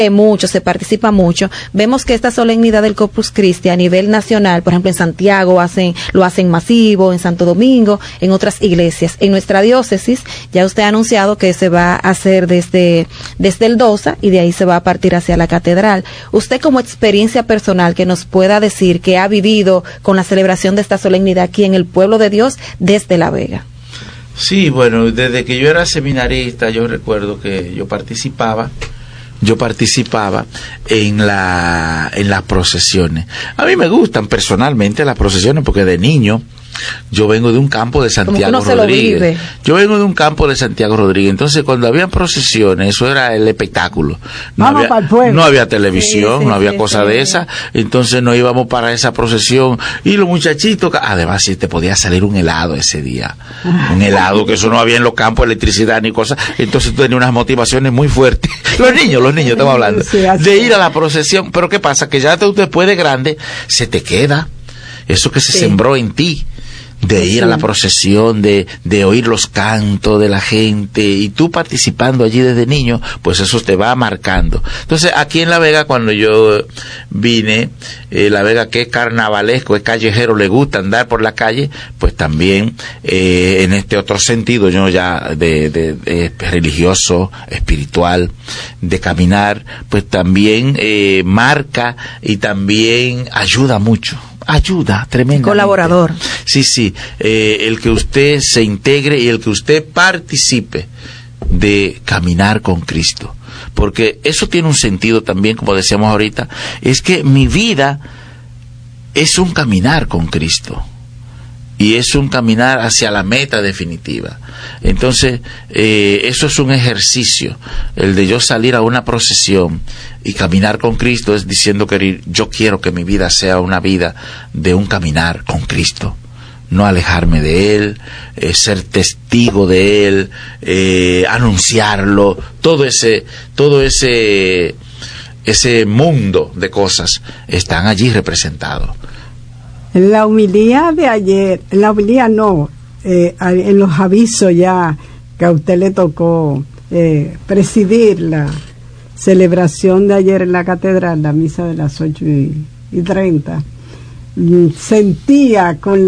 mucho, se participa mucho. Vemos que esta solemnidad del Corpus Christi a nivel nacional, por ejemplo en Santiago lo hacen masivo, en Santo Domingo, en otras iglesias. En nuestra diócesis ya usted ha anunciado que se va a hacer desde el DOSA y de ahí se va a partir hacia la catedral. Usted, como experiencia personal, que nos pueda decir que ha vivido con la celebración de esta solemnidad aquí en el pueblo de Dios desde La Vega. Sí, bueno, desde que yo era seminarista, yo recuerdo que yo participaba en las procesiones. A mí me gustan personalmente las procesiones porque de niño yo vengo de un campo de Santiago Rodríguez. Yo vengo de un campo de Santiago Rodríguez. Entonces, cuando había procesiones, eso era el espectáculo. No había televisión, no había cosa de esa. Entonces, nos íbamos para esa procesión. Y los muchachitos, además, si te podía salir un helado ese día. Un helado, que eso no había en los campos, electricidad ni cosas. Entonces, tú tenías unas motivaciones muy fuertes. Los niños, estamos hablando. De ir a la procesión. Pero, ¿qué pasa? Que ya tú después de grande, se te queda eso que se sembró en ti. De ir a la procesión, de oír los cantos de la gente, y tú participando allí desde niño, pues eso te va marcando. Entonces, aquí en La Vega, cuando yo vine, La Vega, que es carnavalesco, es callejero, le gusta andar por la calle, pues también, en este otro sentido, yo ya de religioso, espiritual, de caminar, pues también marca y también ayuda mucho. Ayuda tremendamente. Colaborador. Sí, el que usted se integre y el que usted participe de caminar con Cristo. Porque eso tiene un sentido también, como decíamos ahorita, es que mi vida es un caminar con Cristo. Y es un caminar hacia la meta definitiva. Entonces, eso es un ejercicio. El de yo salir a una procesión y caminar con Cristo es diciendo que yo quiero que mi vida sea una vida de un caminar con Cristo. No alejarme de Él, ser testigo de Él, anunciarlo, todo ese mundo de cosas están allí representados. La homilía de ayer, en los avisos ya que a usted le tocó presidir la celebración de ayer en la catedral, la misa de las 8:30, sentía con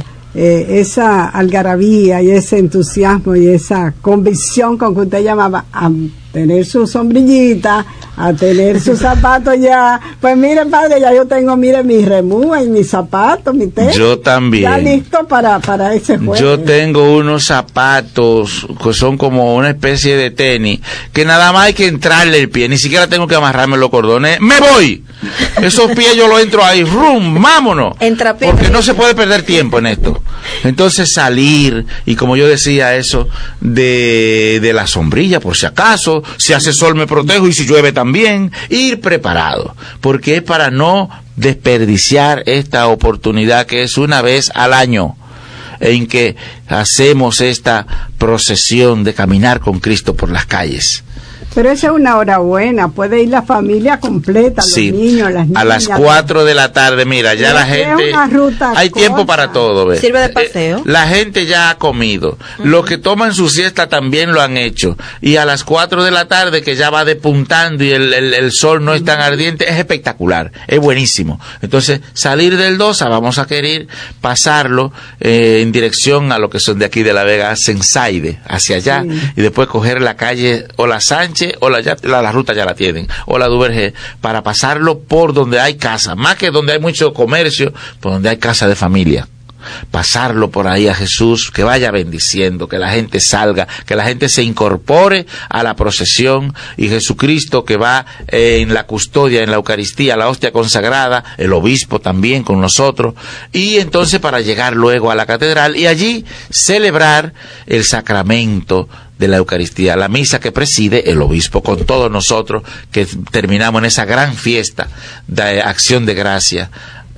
esa algarabía y ese entusiasmo y esa convicción con que usted llamaba a tener su sombrillita, a tener sus zapatos ya. Pues mire, padre, ya yo tengo, mire, mi remúa y mis zapatos, mi tenis. Yo también. Ya listo para ese juego. Yo tengo unos zapatos que son como una especie de tenis, que nada más hay que entrarle el pie, ni siquiera tengo que amarrarme los cordones. ¡Me voy! Esos pies yo los entro ahí, ¡rum! ¡Vámonos! Porque no se puede perder tiempo en esto. Entonces salir, y como yo decía eso, de la sombrilla, por si acaso, si hace sol me protejo y si llueve también, ir preparado, porque es para no desperdiciar esta oportunidad que es una vez al año en que hacemos esta procesión de caminar con Cristo por las calles. Pero esa es una hora buena, puede ir la familia completa, los niños, las niñas. A las 4 de la tarde, mira, ya la gente... Hay tiempo para todo, ¿ves? Sirve de paseo. La gente ya ha comido. Los que toman su siesta también lo han hecho. Y a las 4 de la tarde, que ya va depuntando y el sol no es tan ardiente, es espectacular, es buenísimo. Entonces, salir del DOSA, vamos a querer pasarlo en dirección a lo que son de aquí de La Vega, Sensaide, hacia allá, y después coger la calle o la Sánchez, o la ruta ya la tienen, o la Duvergé, para pasarlo por donde hay casa, más que donde hay mucho comercio, por donde hay casa de familia. Pasarlo por ahí a Jesús, que vaya bendiciendo, que la gente salga, que la gente se incorpore a la procesión, y Jesucristo, que va en la custodia, en la Eucaristía, la hostia consagrada, el obispo también con nosotros, y entonces para llegar luego a la catedral y allí celebrar el sacramento de la Eucaristía, la misa que preside el obispo con todos nosotros, que terminamos en esa gran fiesta de acción de gracia,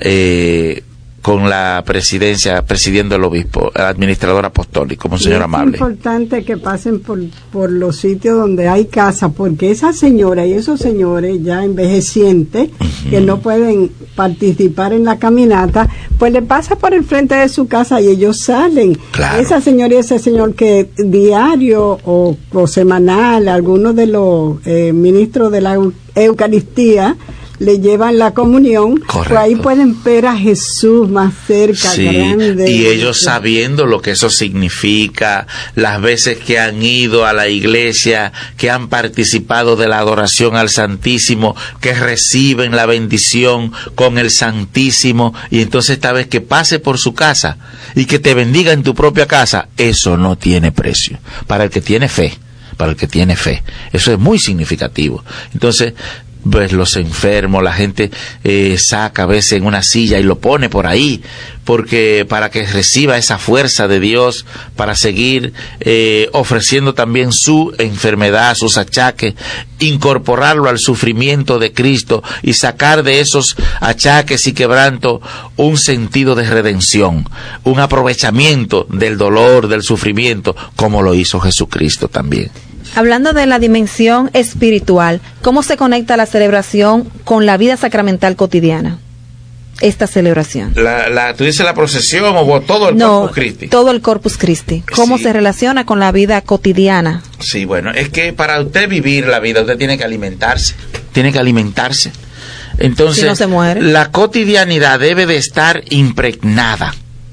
con la presidiendo el obispo, el administrador apostólico, Monseñor Amable. Es importante que pasen por los sitios donde hay casa, porque esas señoras y esos señores ya envejecientes, que no pueden participar en la caminata, pues le pasa por el frente de su casa y ellos salen. Claro. Esa señora y ese señor que diario o semanal, algunos de los ministros de la Eucaristía le llevan la comunión, correcto, pues ahí pueden ver a Jesús más cerca, sí, grande. Y ellos sabiendo lo que eso significa, las veces que han ido a la iglesia, que han participado de la adoración al Santísimo, que reciben la bendición con el Santísimo, y entonces esta vez que pase por su casa y que te bendiga en tu propia casa, eso no tiene precio. Para el que tiene fe, eso es muy significativo. Entonces, pues los enfermos, la gente saca a veces en una silla y lo pone por ahí, porque para que reciba esa fuerza de Dios para seguir ofreciendo también su enfermedad, sus achaques, incorporarlo al sufrimiento de Cristo y sacar de esos achaques y quebranto un sentido de redención, un aprovechamiento del dolor, del sufrimiento, como lo hizo Jesucristo también. Hablando de la dimensión espiritual, ¿cómo se conecta la celebración con la vida sacramental cotidiana? Esta celebración. ¿Tú dices la procesión o todo el Corpus Christi? Todo el Corpus Christi. ¿Cómo se relaciona con la vida cotidiana? Sí, bueno, es que para usted vivir la vida, usted tiene que alimentarse. Entonces, si no se muere, la cotidianidad debe de estar impregnada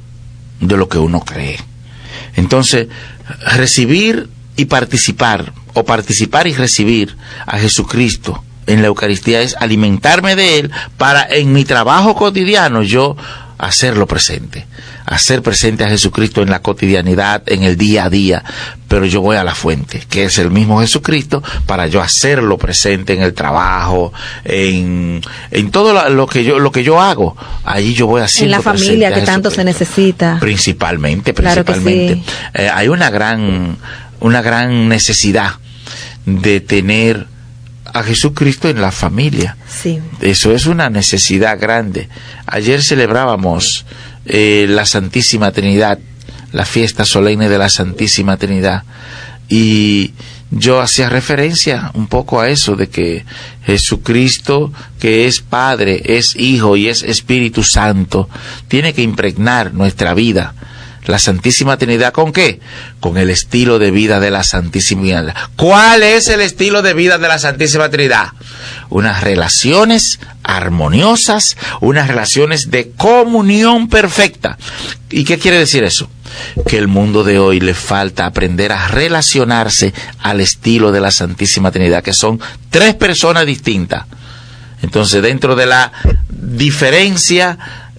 de lo que uno cree. Entonces, recibir y participar, o participar y recibir a Jesucristo en la Eucaristía es alimentarme de Él para en mi trabajo cotidiano yo hacerlo presente, hacer presente a Jesucristo en la cotidianidad, en el día a día, pero yo voy a la fuente, que es el mismo Jesucristo, para yo hacerlo presente en el trabajo, en todo lo que yo hago, allí yo voy haciendo presente. En la familia que tanto se necesita. Principalmente. Claro que sí. Hay una gran necesidad de tener a Jesucristo en la familia. Sí. Eso es una necesidad grande. Ayer celebrábamos la Santísima Trinidad, la fiesta solemne de la Santísima Trinidad, y yo hacía referencia un poco a eso, de que Jesucristo, que es Padre, es Hijo y es Espíritu Santo, tiene que impregnar nuestra vida. La Santísima Trinidad, ¿con qué? Con el estilo de vida de la Santísima Trinidad. ¿Cuál es el estilo de vida de la Santísima Trinidad? Unas relaciones armoniosas, unas relaciones de comunión perfecta. ¿Y qué quiere decir eso? Que el mundo de hoy le falta aprender a relacionarse al estilo de la Santísima Trinidad, que son tres personas distintas. Entonces, dentro de la diferencia,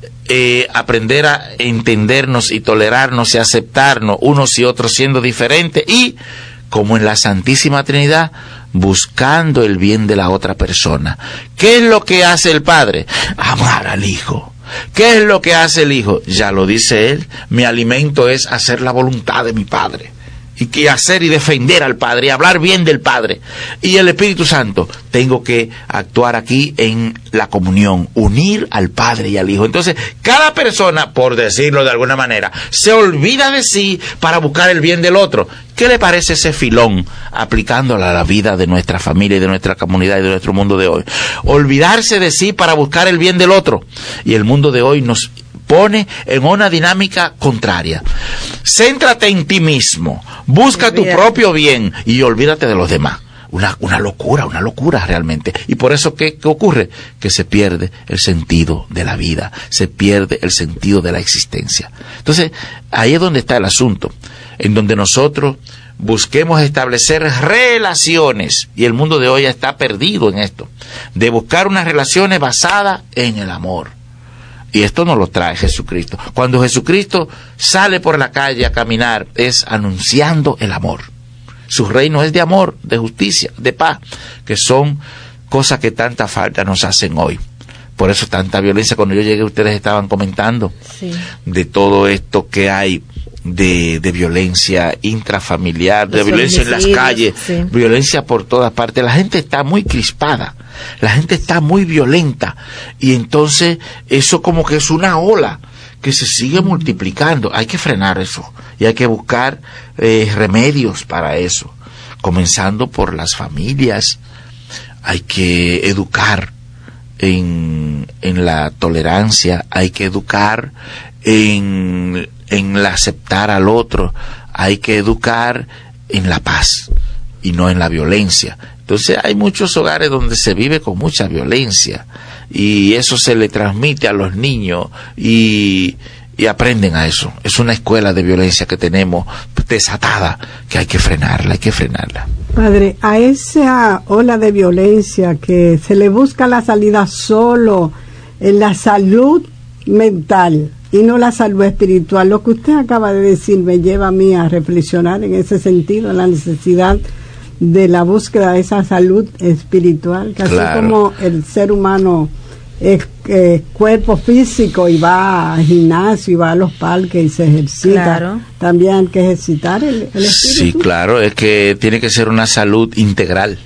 aprender a entendernos y tolerarnos y aceptarnos unos y otros siendo diferentes, y como en la Santísima Trinidad, buscando el bien de la otra persona. ¿Qué es lo que hace el Padre? Amar al Hijo. ¿Qué es lo que hace el Hijo? Ya lo dice Él, mi alimento es hacer la voluntad de mi Padre. Y que hacer y defender al Padre, y hablar bien del Padre. Y el Espíritu Santo, tengo que actuar aquí en la comunión, unir al Padre y al Hijo. Entonces, cada persona, por decirlo de alguna manera, se olvida de sí para buscar el bien del otro. ¿Qué le parece ese filón aplicándolo a la vida de nuestra familia y de nuestra comunidad y de nuestro mundo de hoy? Olvidarse de sí para buscar el bien del otro. Y el mundo de hoy nos pone en una dinámica contraria. Céntrate en ti mismo, busca tu propio bien y olvídate de los demás. Una locura realmente. Y por eso, ¿qué ocurre? Que se pierde el sentido de la vida, se pierde el sentido de la existencia. Entonces, ahí es donde está el asunto, en donde nosotros busquemos establecer relaciones, y el mundo de hoy está perdido en esto, de buscar unas relaciones basadas en el amor. Y esto nos lo trae Jesucristo. Cuando Jesucristo sale por la calle a caminar, es anunciando el amor. Su reino es de amor, de justicia, de paz, que son cosas que tanta falta nos hacen hoy. Por eso tanta violencia. Cuando yo llegué, ustedes estaban comentando de todo esto que hay de violencia intrafamiliar, de violencia en las calles, violencia por todas partes. La gente está muy crispada, la gente está muy violenta, y entonces eso como que es una ola que se sigue multiplicando. Hay que frenar eso y hay que buscar remedios para eso, comenzando por las familias. Hay que educar en en la tolerancia, hay que educar en el aceptar al otro, hay que educar en la paz y no en la violencia. Entonces hay muchos hogares donde se vive con mucha violencia y eso se le transmite a los niños y aprenden a eso. Es una escuela de violencia que tenemos desatada, que hay que frenarla. Padre, a esa ola de violencia que se le busca la salida solo en la salud mental y no la salud espiritual, lo que usted acaba de decir me lleva a mí a reflexionar en ese sentido, la necesidad de la búsqueda de esa salud espiritual, que claro, así como el ser humano es cuerpo físico y va al gimnasio y va a los parques y se ejercita, claro, también hay que ejercitar el espíritu. Sí, claro, es que tiene que ser una salud integral,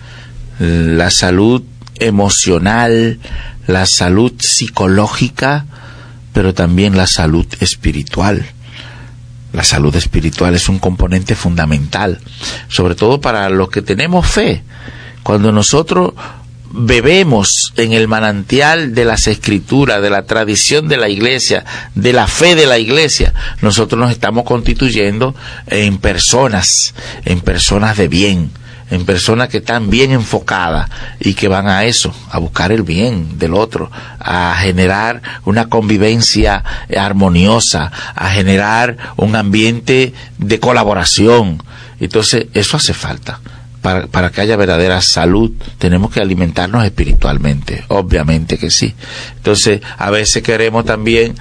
la salud emocional, la salud psicológica, pero también la salud espiritual. La salud espiritual es un componente fundamental, sobre todo para los que tenemos fe. Cuando nosotros bebemos en el manantial de las escrituras, de la tradición de la iglesia, de la fe de la iglesia, nosotros nos estamos constituyendo en personas de bien, en personas que están bien enfocadas y que van a eso, a buscar el bien del otro, a generar una convivencia armoniosa, a generar un ambiente de colaboración. Entonces, eso hace falta. Para que haya verdadera salud, tenemos que alimentarnos espiritualmente, obviamente que sí. Entonces, a veces queremos también,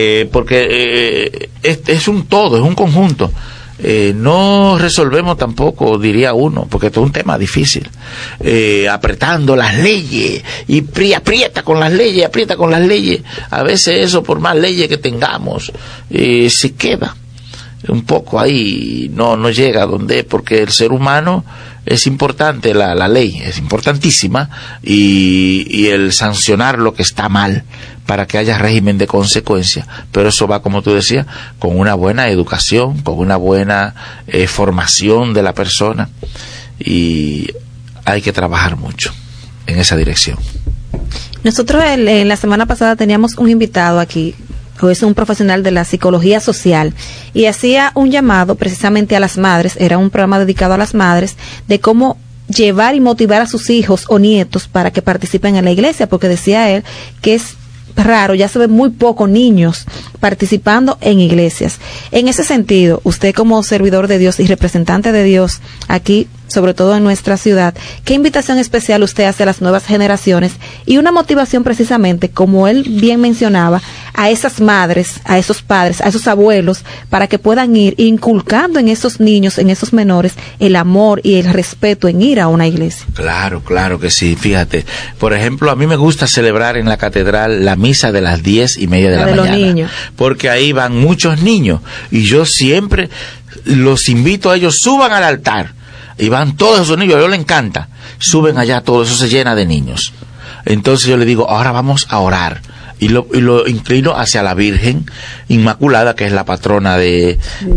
porque es un todo, es un conjunto. No resolvemos tampoco, diría uno, porque esto es un tema difícil, apretando las leyes y aprieta con las leyes. A veces eso, por más leyes que tengamos, se queda un poco ahí, no llega a donde, porque el ser humano es importante, la ley es importantísima, y el sancionar lo que está mal para que haya régimen de consecuencia, pero eso va, como tú decías, con una buena educación, con una buena formación de la persona, y hay que trabajar mucho en esa dirección. Nosotros en la semana pasada teníamos un invitado aquí, es un profesional de la psicología social, y hacía un llamado precisamente a las madres, era un programa dedicado a las madres, de cómo llevar y motivar a sus hijos o nietos para que participen en la iglesia, porque decía él que es raro, ya se ven muy pocos niños participando en iglesias. En ese sentido, usted como servidor de Dios y representante de Dios aquí, sobre todo en nuestra ciudad, ¿qué invitación especial usted hace a las nuevas generaciones y una motivación precisamente, como él bien mencionaba, a esas madres, a esos padres, a esos abuelos, para que puedan ir inculcando en esos niños, en esos menores, el amor y el respeto en ir a una iglesia? Claro que sí. Fíjate, por ejemplo, a mí me gusta celebrar en la catedral la misa de las 10:30 de la mañana, los niños, porque ahí van muchos niños y yo siempre los invito a ellos, suban al altar, y van todos esos niños, a ellos les encanta, suben allá, todo eso se llena de niños. Entonces yo le digo, ahora vamos a orar, y lo inclino hacia la Virgen Inmaculada, que es la patrona de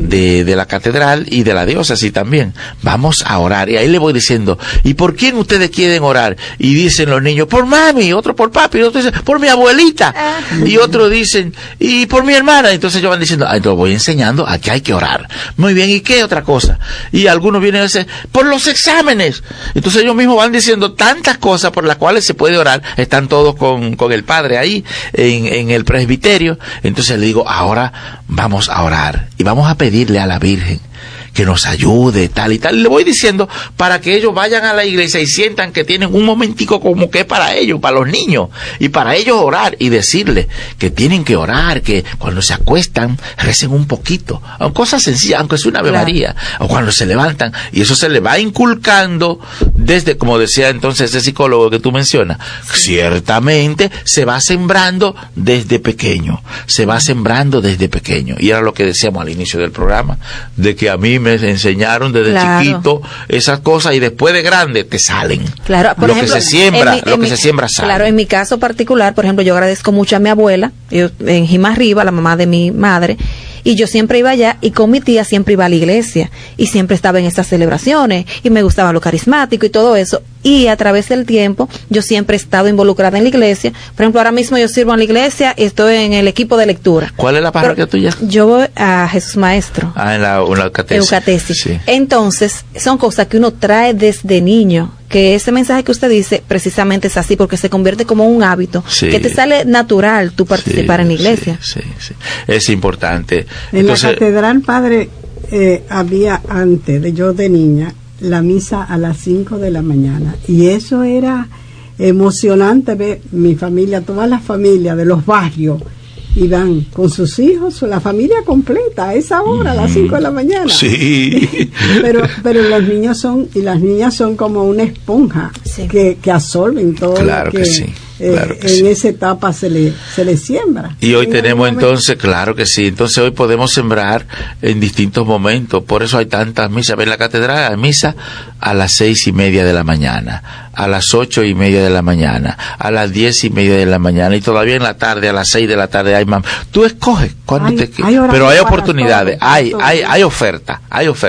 la catedral y de la diócesis también. Vamos a orar, y ahí le voy diciendo, ¿y por quién ustedes quieren orar? Y dicen los niños, por mami, otro por papi, otro dice, por mi abuelita, y otros dicen, y por mi hermana. Entonces ellos van diciendo, lo voy enseñando a que hay que orar. Muy bien, ¿y qué otra cosa? Y algunos vienen a decir, por los exámenes. Entonces ellos mismos van diciendo tantas cosas por las cuales se puede orar. Están todos con el padre ahí en el presbiterio. Entonces le digo, ahora vamos a orar y vamos a pedirle a la Virgen que nos ayude, tal y tal. Le voy diciendo para que ellos vayan a la iglesia y sientan que tienen un momentico como que es para ellos, para los niños, y para ellos orar y decirles que tienen que orar, que cuando se acuestan recen un poquito, cosas sencillas, aunque sea una Ave María, o cuando se levantan, y eso se le va inculcando desde, como decía entonces ese psicólogo que tú mencionas, ciertamente se va sembrando desde pequeño, y era lo que decíamos al inicio del programa, de que a mí me enseñaron desde chiquito esas cosas, y después de grande te salen. Claro, por ejemplo, que se siembra sale. Claro, en mi caso particular, por ejemplo, yo agradezco mucho a mi abuela, en Jima Arriba, la mamá de mi madre, y yo siempre iba allá, y con mi tía siempre iba a la iglesia, y siempre estaba en estas celebraciones, y me gustaba lo carismático y todo eso, y a través del tiempo yo siempre he estado involucrada en la iglesia. Por ejemplo, ahora mismo yo sirvo en la iglesia y estoy en el equipo de lectura. ¿Cuál es la parroquia tuya? Yo voy a Jesús Maestro. En la Eucatesis. Eucatesis. Sí. Entonces, son cosas que uno trae desde niño, que ese mensaje que usted dice precisamente es así, porque se convierte como un hábito, que te sale natural tú participar en la iglesia. Sí. Es importante. En la catedral, padre, había antes, yo de niña, la misa a las 5 de la mañana, y eso era emocionante ver mi familia, todas las familias de los barrios iban con sus hijos, la familia completa a esa hora, a las 5 de la mañana. Sí. pero los niños y las niñas son como una esponja que absorben todo. Claro lo que que sí. Claro que en esa etapa se le siembra. Y hoy tenemos entonces, claro que sí, entonces hoy podemos sembrar en distintos momentos, por eso hay tantas misas. En la catedral hay misa a las 6:30 de la mañana, a las 8:30 de la mañana, a las 10:30 de la mañana, y todavía en la tarde, a las 6 de la tarde hay más. Tú escoges cuando pero hay oportunidades, hay oferta.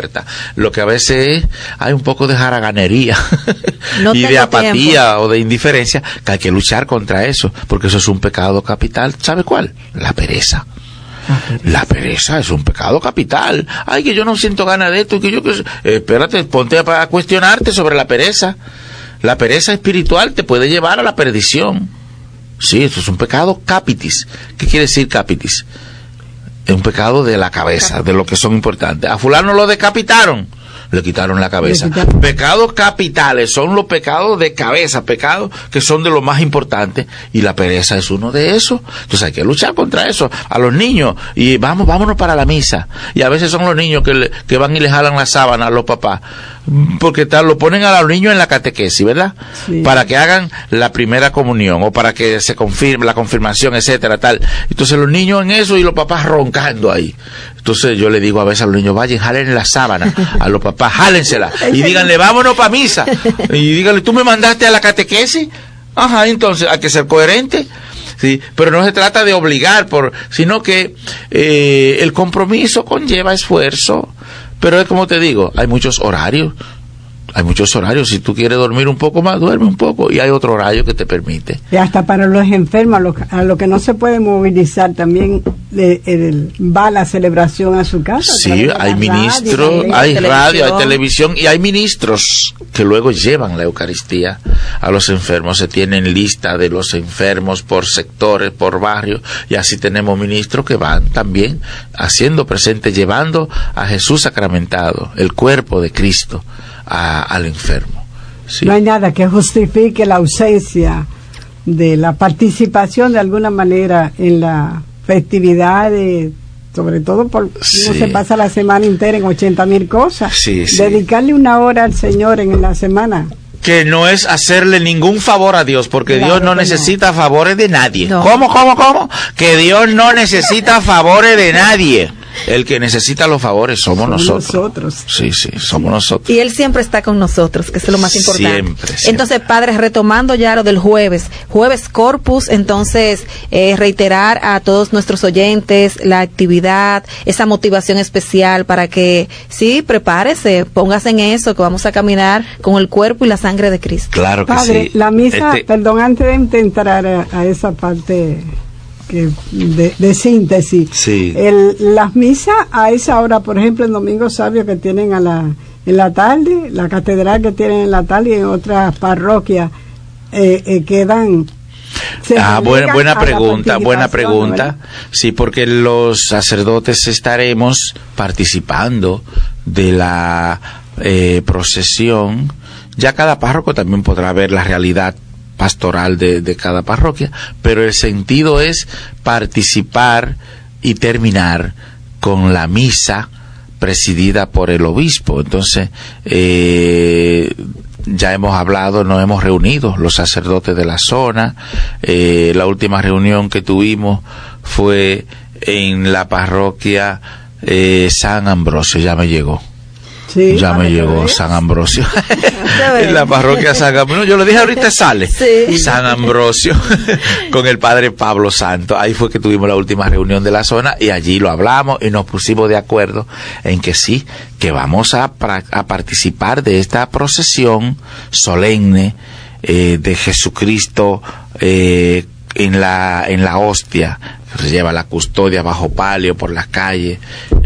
Lo que a veces hay un poco de jaraganería y de apatía o de indiferencia, que hay que luchar contra eso, porque eso es un pecado capital. ¿Sabe cuál? La pereza. La pereza es un pecado capital. Ay, que yo no siento ganas de esto, espérate, ponte a cuestionarte sobre la pereza. La pereza espiritual te puede llevar a la perdición. Sí, eso es un pecado capitis. ¿Qué quiere decir capitis? Es un pecado de la cabeza, de lo que son importantes. A fulano lo decapitaron, le quitaron la cabeza. Pecados capitales son los pecados de cabeza, pecados que son de lo más importante, y la pereza es uno de esos. Entonces hay que luchar contra eso. A los niños, y vámonos para la misa, y a veces son los niños que van y le jalan la sábana a los papás, porque lo ponen a los niños en la catequesis, ¿verdad? Sí. Para que hagan la primera comunión, o para que se confirme la confirmación, etcétera, tal. Entonces los niños en eso y los papás roncando ahí. Entonces yo le digo a veces a los niños, vayan, jalen la sábana a los papás, jálensela, y díganle, vámonos para misa, y díganle, ¿tú me mandaste a la catequesis? Ajá, entonces hay que ser coherente. Sí, pero no se trata de obligar, sino que el compromiso conlleva esfuerzo. Pero es como te digo, hay muchos horarios. Si tú quieres dormir un poco más, duerme un poco, y hay otro horario que te permite. Y hasta para los enfermos, a lo que no se puede movilizar, también va la celebración a su casa. Sí, hay ministros, hay radio, hay televisión, y hay ministros que luego llevan la Eucaristía a los enfermos. Se tienen lista de los enfermos por sectores, por barrios, y así tenemos ministros que van también haciendo presente, llevando a Jesús sacramentado, el cuerpo de Cristo, al enfermo. Sí. No hay nada que justifique la ausencia de la participación de alguna manera en la festividad, sobre todo porque uno se pasa la semana entera en 80,000 cosas. Dedicarle una hora al Señor en la semana, que no es hacerle ningún favor a Dios, porque Dios no necesita favores de nadie. No. ¿Cómo? Que Dios no necesita favores de nadie. El que necesita los favores somos nosotros. Sí, somos nosotros. Y Él siempre está con nosotros, que es lo más importante. Siempre. Entonces, padres, retomando ya lo del jueves Corpus, entonces, reiterar a todos nuestros oyentes la actividad, esa motivación especial para que, sí, prepárese, póngase en eso, que vamos a caminar con el cuerpo y la sangre de Cristo. Claro que Padre, sí. La misa, perdón, antes de entrar a esa parte de síntesis, sí. Las misas a esa hora, por ejemplo, el Domingo Sabio que tienen en la tarde, la catedral que tienen en la tarde, y en otras parroquias quedan. Buena pregunta. ¿Verdad? Sí, porque los sacerdotes estaremos participando de la procesión. Ya cada párroco también podrá ver la realidad pastoral de cada parroquia, pero el sentido es participar y terminar con la misa presidida por el obispo. Entonces, ya hemos hablado, nos hemos reunido los sacerdotes de la zona. La última reunión que tuvimos fue en la parroquia San Ambrosio, ya me llegó. Sí, ya me llegó San Ambrosio. En la parroquia San Ambrosio. Yo lo dije ahorita, sale. Sí. San Ambrosio con el padre Pablo Santo. Ahí fue que tuvimos la última reunión de la zona y allí lo hablamos y nos pusimos de acuerdo en que sí, que vamos a participar de esta procesión solemne de Jesucristo en la hostia. Se lleva la custodia bajo palio por las calles,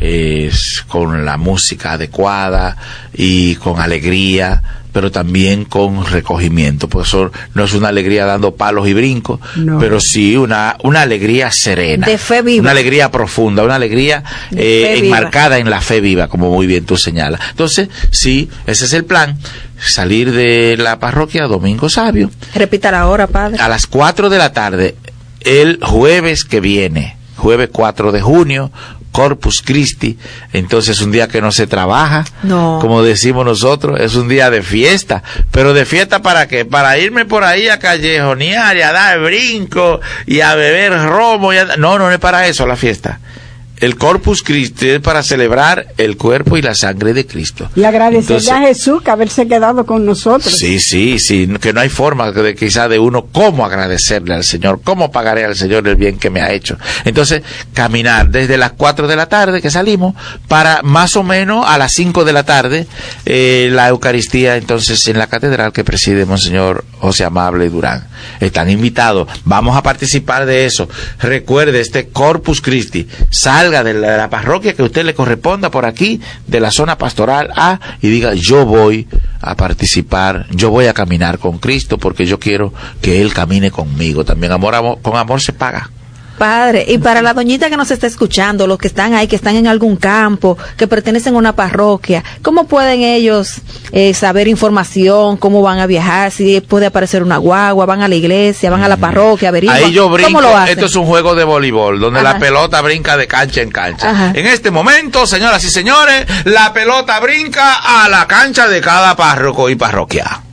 con la música adecuada y con alegría, pero también con recogimiento. Por eso no es una alegría dando palos y brincos, no, pero sí una alegría serena, de fe viva, una alegría profunda, una alegría enmarcada en la fe viva, como muy bien tú señalas. Entonces, sí, ese es el plan. Salir de la parroquia Domingo Sabio. Repita la hora, padre. A las 4 de la tarde, el jueves que viene, jueves 4 de junio, Corpus Christi. Entonces un día que no se trabaja, no, como decimos nosotros, es un día de fiesta. ¿Pero de fiesta para qué? Para irme por ahí a callejonear y a dar brinco y a beber romo no es para eso la fiesta. El Corpus Christi es para celebrar el cuerpo y la sangre de Cristo. Y agradecerle a Jesús que haberse quedado con nosotros. Sí, que no hay forma de quizá de uno cómo agradecerle al Señor, cómo pagaré al Señor el bien que me ha hecho. Entonces, caminar desde las 4 de la tarde que salimos para más o menos a las 5 de la tarde, la Eucaristía entonces en la catedral que preside Monseñor José Amable Durán. Están invitados, vamos a participar de eso. Recuerde, este Corpus Christi, salga de la parroquia que a usted le corresponda por aquí, de la zona pastoral A, y diga, yo voy a participar, yo voy a caminar con Cristo porque yo quiero que Él camine conmigo. También con amor se paga. Padre, y para la doñita que nos está escuchando, los que están ahí, que están en algún campo, que pertenecen a una parroquia, ¿cómo pueden ellos saber información? ¿Cómo van a viajar? Si puede aparecer una guagua, van a la iglesia, van a la parroquia, averiguan. Ahí yo brinco. ¿Cómo lo hacen? Esto es un juego de voleibol, donde la pelota brinca de cancha en cancha. Ajá. En este momento, señoras y señores, la pelota brinca a la cancha de cada párroco y parroquia.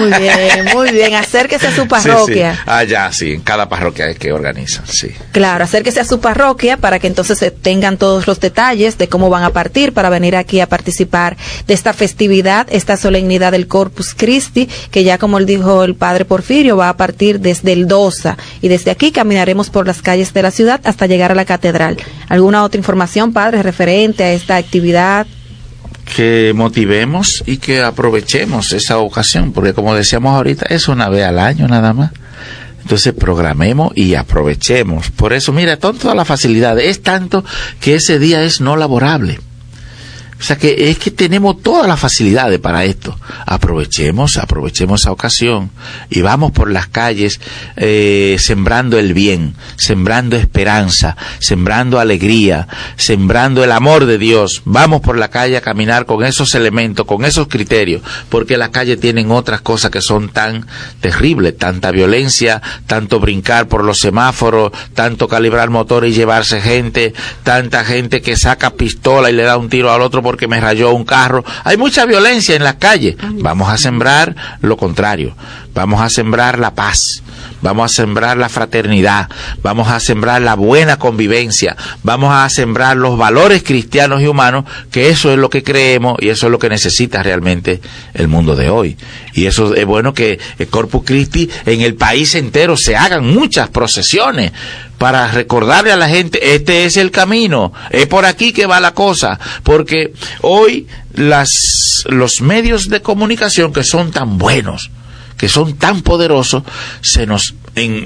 Muy bien, acérquese a su parroquia. Sí. Allá, sí, en cada parroquia es que organizan, sí. Claro, acérquese a su parroquia para que entonces tengan todos los detalles de cómo van a partir para venir aquí a participar de esta festividad, esta solemnidad del Corpus Christi, que ya como dijo el padre Porfirio, va a partir desde el Dosa, y desde aquí caminaremos por las calles de la ciudad hasta llegar a la catedral. ¿Alguna otra información, padre, referente a esta actividad? Que motivemos y que aprovechemos esa ocasión, porque como decíamos ahorita, es una vez al año nada más. Entonces programemos y aprovechemos. Por eso, mira, toda la facilidad, es tanto que ese día es no laborable. O sea que es que tenemos todas las facilidades para esto. Aprovechemos esa ocasión y vamos por las calles sembrando el bien, sembrando esperanza, sembrando alegría, sembrando el amor de Dios. Vamos por la calle a caminar con esos elementos, con esos criterios, porque las calles tienen otras cosas que son tan terribles, tanta violencia, tanto brincar por los semáforos, tanto calibrar motores y llevarse gente, tanta gente que saca pistola y le da un tiro al otro porque me rayó un carro. Hay mucha violencia en las calles. Vamos a sembrar lo contrario. Vamos a sembrar la paz. Vamos a sembrar la fraternidad. Vamos a sembrar la buena convivencia. Vamos a sembrar los valores cristianos y humanos, que eso es lo que creemos y eso es lo que necesita realmente el mundo de hoy. Y eso es bueno que el Corpus Christi en el país entero se hagan muchas procesiones para recordarle a la gente, este es el camino, es por aquí que va la cosa, porque hoy los medios de comunicación que son tan buenos, que son tan poderosos, se nos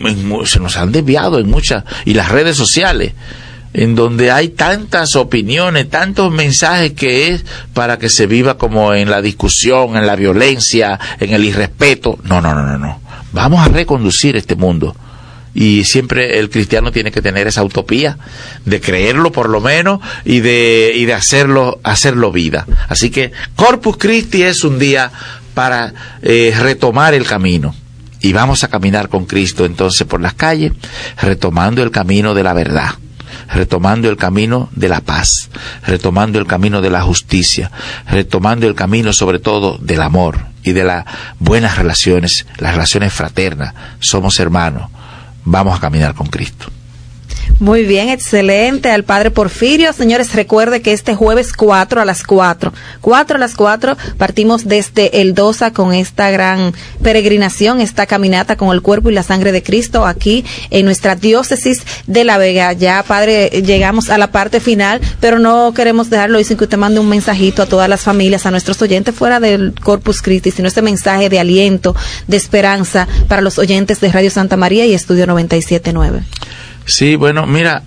han desviado en muchas, y las redes sociales, en donde hay tantas opiniones, tantos mensajes, que es para que se viva como en la discusión, en la violencia, en el irrespeto. No. Vamos a reconducir este mundo. Y siempre el cristiano tiene que tener esa utopía de creerlo por lo menos y de hacerlo vida. Así que Corpus Christi es un día para retomar el camino. Y vamos a caminar con Cristo entonces por las calles, retomando el camino de la verdad, retomando el camino de la paz, retomando el camino de la justicia, retomando el camino sobre todo del amor y de las buenas relaciones, las relaciones fraternas. Somos hermanos. Vamos a caminar con Cristo. Muy bien, excelente. Al Padre Porfirio. Señores, recuerde que este jueves 4 a las 4 partimos desde el Dosa con esta gran peregrinación, esta caminata con el cuerpo y la sangre de Cristo aquí en nuestra diócesis de La Vega. Ya, Padre, llegamos a la parte final, pero no queremos dejarlo sin que usted mande un mensajito a todas las familias, a nuestros oyentes fuera del Corpus Christi, sino este mensaje de aliento, de esperanza para los oyentes de Radio Santa María y Estudio 97.9. Sí, bueno, mira,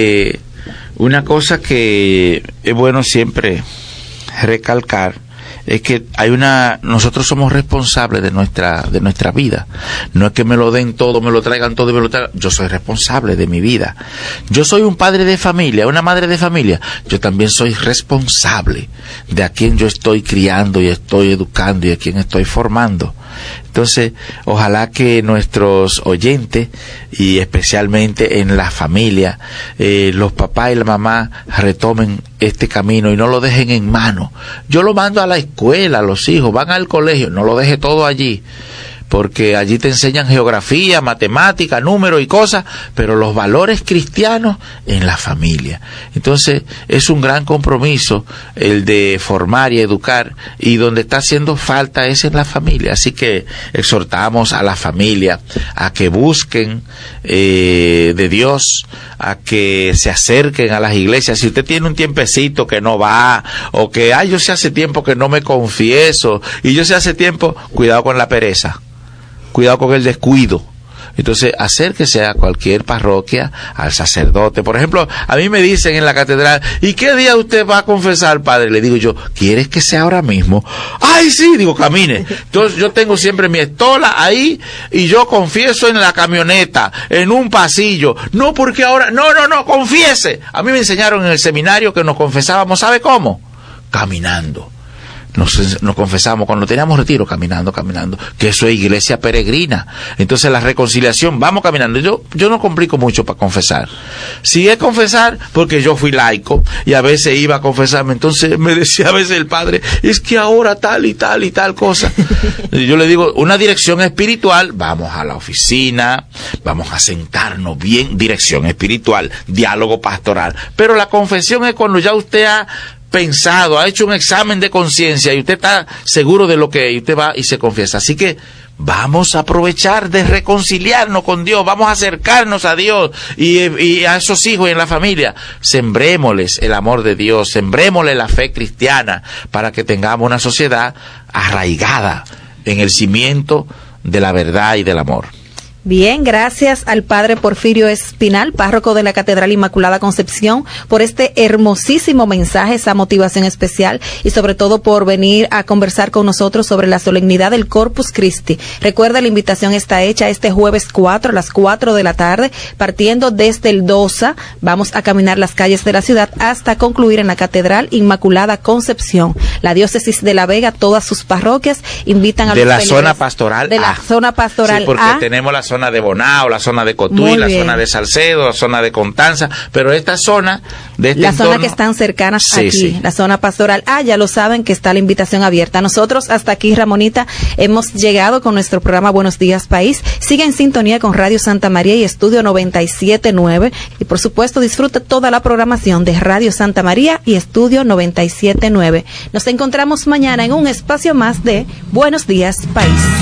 una cosa que es bueno siempre recalcar es que nosotros somos responsables de nuestra vida. No es que me lo den todo, me lo traigan todo y me lo traigan. Yo soy responsable de mi vida. Yo soy un padre de familia, una madre de familia. Yo también soy responsable de a quien yo estoy criando y estoy educando y a quien estoy formando. Entonces, ojalá que nuestros oyentes, y especialmente en la familia, los papás y la mamá retomen este camino y no lo dejen en mano. Yo lo mando a la escuela, los hijos van al colegio, no lo deje todo allí, porque allí te enseñan geografía, matemática, números y cosas, pero los valores cristianos en la familia. Entonces, es un gran compromiso el de formar y educar, y donde está haciendo falta es en la familia. Así que exhortamos a la familia a que busquen de Dios, a que se acerquen a las iglesias. Si usted tiene un tiempecito que no va, o que, yo sé hace tiempo que no me confieso, y yo sé hace tiempo, cuidado con la pereza. Cuidado con el descuido. Entonces, acérquese a cualquier parroquia, al sacerdote. Por ejemplo, a mí me dicen en la catedral, ¿y qué día usted va a confesar, padre? Le digo yo, ¿quieres que sea ahora mismo? ¡Ay, sí! Digo, camine. Entonces, yo tengo siempre mi estola ahí y yo confieso en la camioneta, en un pasillo. No, porque ahora, no, confiese. A mí me enseñaron en el seminario que nos confesábamos, ¿sabe cómo? Caminando. Nos confesamos cuando teníamos retiro, caminando, que eso es iglesia peregrina. Entonces la reconciliación, vamos caminando. Yo no complico mucho para confesar. Si es confesar, porque yo fui laico y a veces iba a confesarme, entonces me decía a veces el padre, es que ahora tal y tal cosa. Y yo le digo, una dirección espiritual, vamos a la oficina, vamos a sentarnos bien, dirección espiritual, diálogo pastoral. Pero la confesión es cuando ya usted ha pensado, ha hecho un examen de conciencia y usted está seguro de lo que es, y usted va y se confiesa. Así que vamos a aprovechar de reconciliarnos con Dios, vamos a acercarnos a Dios y a esos hijos y en la familia. Sembrémosles el amor de Dios, sembrémosles la fe cristiana para que tengamos una sociedad arraigada en el cimiento de la verdad y del amor. Bien, gracias al Padre Porfirio Espinal, párroco de la Catedral Inmaculada Concepción, por este hermosísimo mensaje, esa motivación especial y sobre todo por venir a conversar con nosotros sobre la solemnidad del Corpus Christi. Recuerda, la invitación está hecha este jueves 4 a las 4 de la tarde, partiendo desde el Dosa. Vamos a caminar las calles de la ciudad hasta concluir en la Catedral Inmaculada Concepción. La diócesis de La Vega, todas sus parroquias invitan a los feligreses. De la zona pastoral. De la zona pastoral. Sí, porque tenemos la zona de Bonao, la zona de Cotuí, la zona de Salcedo, la zona de Constanza, pero esta zona de este entorno, zona que están cercanas sí, aquí, sí. La zona pastoral. Ya lo saben que está la invitación abierta. Nosotros hasta aquí, Ramonita, hemos llegado con nuestro programa Buenos Días País. Sigue en sintonía con Radio Santa María y Estudio 97.9 y por supuesto disfrute toda la programación de Radio Santa María y Estudio 97.9. Nos encontramos mañana en un espacio más de Buenos Días País.